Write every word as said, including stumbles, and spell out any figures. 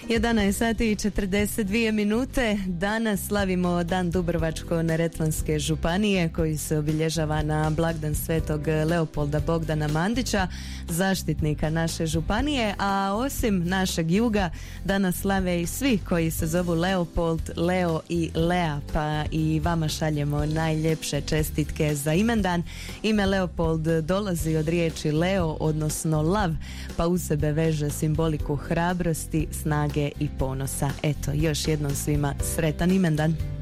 jedanaest sati i četrdeset dvije minute. Danas slavimo Dan Dubrovačko-neretvanske županije koji se obilježava na blagdan Svetog Leopolda Bogdana Mandića, zaštitnika naše županije, a osim našeg juga danas slave i svi koji se zovu Leopold, Leo i Lea, pa i vama šaljemo najljepše čestitke za imendan. Ime Leopold dolazi od riječi Leo, odnosno lav, pa u sebe veže simboliku hrabrosti, snage i ponosa. Eto, još jednom svima sretan imendan.